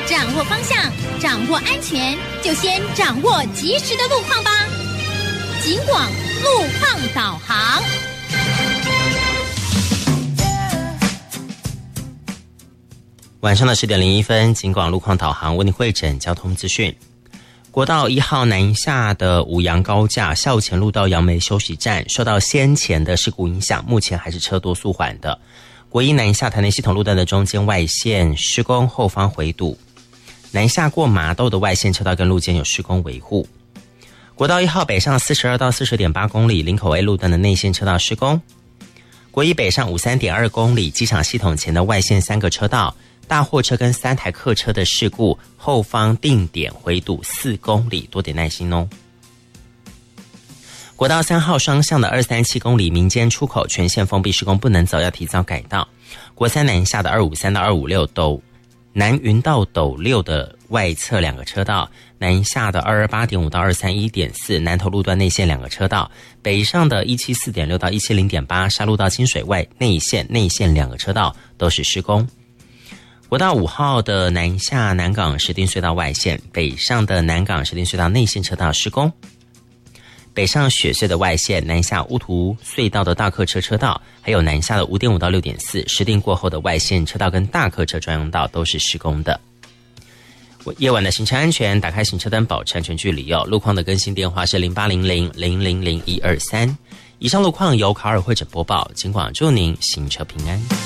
掌握方向，掌握安全，就先掌握及时的路况吧。警广路况导航。 晚上的10点01分，警广路况导航为你汇整交通资讯。国道1号南下的五杨高架校前路到杨梅休息站，受到先前的事故影响，目前还是车多速缓的。国一南下台南系统路段的中间外线施工，后方回堵。南下过麻豆的外线车道跟路肩有施工维护。国道1号北上42到40.8公里，林口 A 路段的内线车道施工。国一北上53.2公里，机场系统前的外线3个车道，大货车跟3台客车的事故，后方定点回堵4公里，多点耐心哦。国道3号双向的237公里民间出口全线封闭施工，不能走，要提早改道。国3南下的253到256南云道斗六的外侧2个车道，南下的228.5到231.4南投路段内线2个车道，北上的174.6到170.8沙鹿到清水外内线2个车道都是施工。国道5号的南下南港石碇隧道外线，北上的南港石碇隧道内线车道施工。北上雪隧的外线，南下乌涂隧道的大客车车道，还有南下的5.5到6.4石碇过后的外线车道跟大客车专用道都是施工的。夜晚的行车安全，打开行车灯保持安全距离哦。路况的更新电话是0800000123。以上路况由卡尔会诊播报，警广祝您行车平安。